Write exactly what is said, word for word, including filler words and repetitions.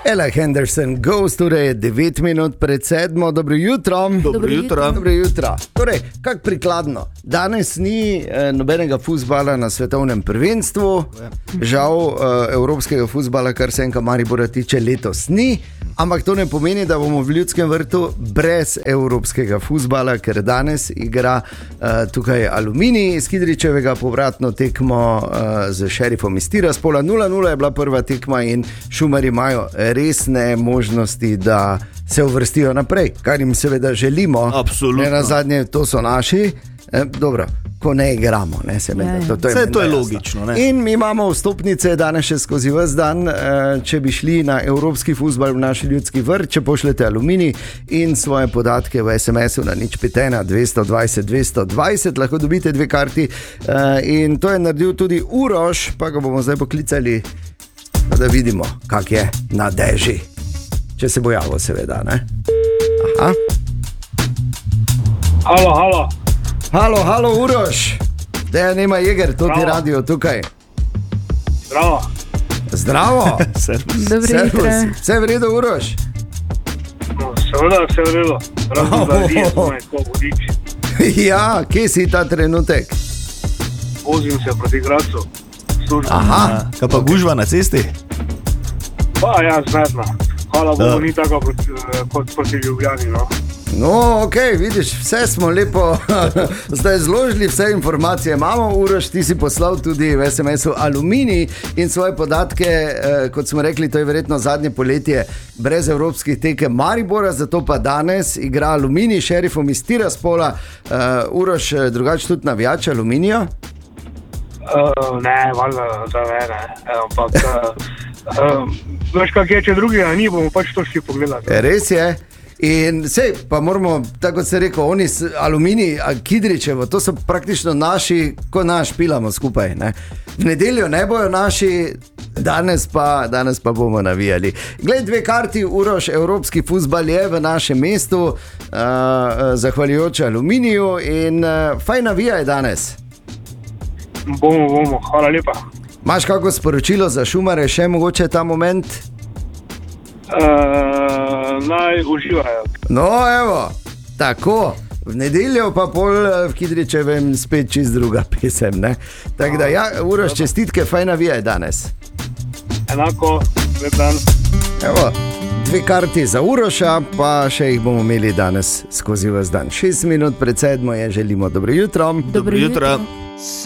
Ella Henderson Goes, torej devet minut pred sedmo. Dobro jutro. Dobro jutro. Dobro jutro. Torej, kak prikladno. Danes ni eh, nobenega fuzbala na svetovnem prvenstvu. Žal eh, evropskega fuzbala, kar se enka Maribora tiče, letos ni. Ampak to ne pomeni, da bomo v Ljudskem vrtu brez evropskega fuzbala, ker danes igra uh, tukaj Aluminij iz Kidričevega povratno tekmo uh, z Šerifom iz Tiraspola. nula nula je bila prva tekma in Šumarji imajo resne možnosti, da se uvrstijo naprej, kar jim seveda želimo. Absolutno. Ne, na zadnje, to so naši. Eh, dobro. Ko ne igramo, ne, se meni, to, to je, Vse to je logično. Ne? In mi imamo vstopnice danes še skozi ves dan, če bi šli na evropski fuzbal v naš Ljudski vrt, če pošljete Aluminij in svoje podatke v es em esu na nič pet ena dvesto dvajset dvesto dvajset, lahko dobite dve karti in to je naredil tudi Uroš, pa ga bomo zdaj poklicali, da vidimo, kak je na deži. Če se bo javil, seveda, ne? Aha. Halo, halo. Halo, halo, Uroš. Dejan ima Jeger, to ti radio tukaj. Zdravo. Zdravo. Dobro jutro. Vse v redu, Uroš? No, seveda, vse v redu. Razno, da vidim, ko vodič. Ja, kje si ta trenutek? Vozim se proti Gracu. Služba. Aha. Kaj pa gužva na cesti? Pa ja, znatno. Hvala Bogu, ni tako proti, kot proti Ljubljani, no. No, ok, vidiš, vse smo lepo zdaj zložili, vse informacije imamo. Uroš, ti si poslal tudi v es em esu Aluminij in svoje podatke, eh, kot smo rekli, to je verjetno zadnje poletje brez evropskih tekem Maribora, zato pa danes igra Aluminij s Šerifom iz Tiraspola. Uh, Uroš, drugače tudi navijač Aluminija? Uh, ne, valjda, da ne, ne. Ampak, uh, uh, veš, kak je, če drugega ni, bomo pač to šli pogledati. Res je. In sej, pa moramo, tako kot se rekel, oni s Aluminij, Kidričevo, to so praktično naši, ko naš pilamo skupaj, ne. V nedeljo ne bojo naši, danes pa, danes pa bomo navijali. Glej, dve karti, Uroš, evropski fuzbal je v našem mestu, uh, zahvaljujoč Aluminiju in uh, fajn navijaj danes. Bomo, bomo, hvala lepa. Imaš kako sporočilo za Šumare, še mogoče ta moment? Uh, naj uživajo. No, evo, tako. V nedeljo pa pol v Kidričevem spet čist druga pesem, ne? Tako da, ja, Uroš, čestitke, fajn navijaj danes. Enako, lep dan. Evo, dve karti za Uroša, pa še jih bomo imeli danes skozi ves dan. Šest minut pred sedmo je, želimo dobro jutro. Dobro jutro.